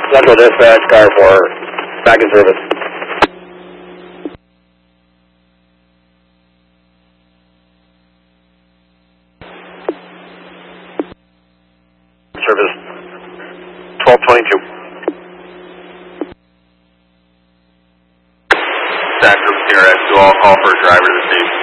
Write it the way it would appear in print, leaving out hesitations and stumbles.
Central Dispatch, car 4, back in service. Service 1222. Stack Group CRX, do all call for a driver to the station.